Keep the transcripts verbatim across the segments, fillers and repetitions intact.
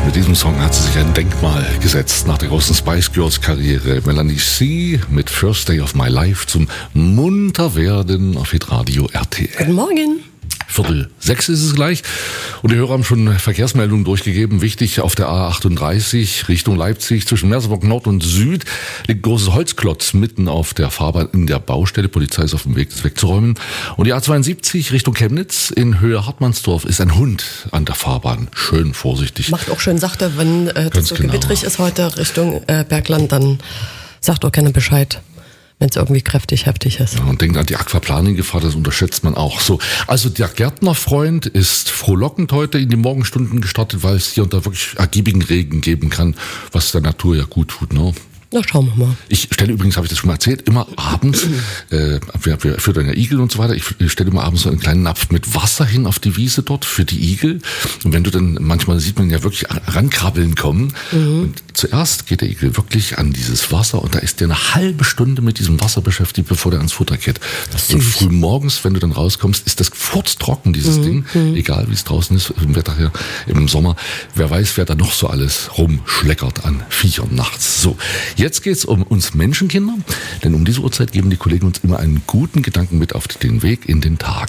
Mit diesem Song hat sie sich ein Denkmal gesetzt nach der großen Spice Girls Karriere. Melanie C. mit First Day of My Life zum Munterwerden auf Hitradio R T L. Guten Morgen. Viertel sechs ist es gleich. Und die Hörer haben schon Verkehrsmeldungen durchgegeben. Wichtig, auf der A achtunddreißig Richtung Leipzig zwischen Merseburg Nord und Süd liegt ein großes Holzklotz mitten auf der Fahrbahn in der Baustelle. Polizei ist auf dem Weg, das wegzuräumen. Und die A zweiundsiebzig Richtung Chemnitz in Höhe Hartmannsdorf ist ein Hund an der Fahrbahn. Schön vorsichtig. Macht auch schön sachte, wenn äh, das so genau. gewittrig ist heute Richtung äh, Bergland, dann sagt auch gerne Bescheid, wenn es irgendwie kräftig, heftig ist. Ja, und denkt an die Aquaplaning-Gefahr, das unterschätzt man auch. So, also der Gärtnerfreund ist frohlockend heute in die Morgenstunden gestartet, weil es hier und da wirklich ergiebigen Regen geben kann, was der Natur ja gut tut, ne? Na, schauen wir mal. Ich stelle übrigens, habe ich das schon mal erzählt, immer abends, äh, wir, wir füttern ja Igel und so weiter, ich stelle immer abends so einen kleinen Napf mit Wasser hin auf die Wiese dort für die Igel. Und wenn du dann, manchmal sieht man ja wirklich rankrabbeln kommen. Mhm. Und zuerst geht der Igel wirklich an dieses Wasser und da ist der eine halbe Stunde mit diesem Wasser beschäftigt, bevor der ans Futter geht. Und früh morgens, wenn du dann rauskommst, ist das furztrocken, dieses mhm. Ding. Mhm. Egal, wie es draußen ist, im Wetter hier, im Sommer. Wer weiß, wer da noch so alles rumschleckert an Viechern nachts. So. Jetzt geht es um uns Menschenkinder, denn um diese Uhrzeit geben die Kollegen uns immer einen guten Gedanken mit auf den Weg in den Tag.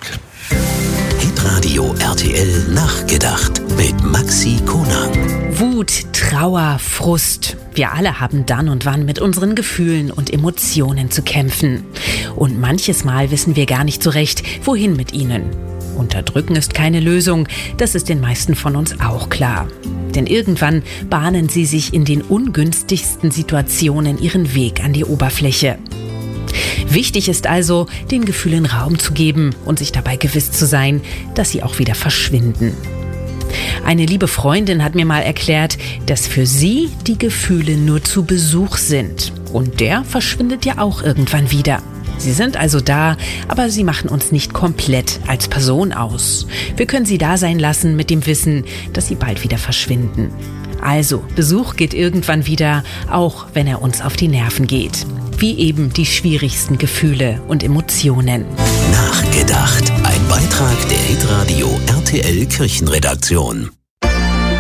Hitradio R T L Nachgedacht mit Maxi Konang. Wut, Trauer, Frust. Wir alle haben dann und wann mit unseren Gefühlen und Emotionen zu kämpfen. Und manches Mal wissen wir gar nicht so recht, wohin mit ihnen. Unterdrücken ist keine Lösung, das ist den meisten von uns auch klar. Denn irgendwann bahnen sie sich in den ungünstigsten Situationen ihren Weg an die Oberfläche. Wichtig ist also, den Gefühlen Raum zu geben und sich dabei gewiss zu sein, dass sie auch wieder verschwinden. Eine liebe Freundin hat mir mal erklärt, dass für sie die Gefühle nur zu Besuch sind. Und der verschwindet ja auch irgendwann wieder. Sie sind also da, aber sie machen uns nicht komplett als Person aus. Wir können sie da sein lassen mit dem Wissen, dass sie bald wieder verschwinden. Also, Besuch geht irgendwann wieder, auch wenn er uns auf die Nerven geht. Wie eben die schwierigsten Gefühle und Emotionen. Nachgedacht. Ein Beitrag der Hitradio R T L Kirchenredaktion.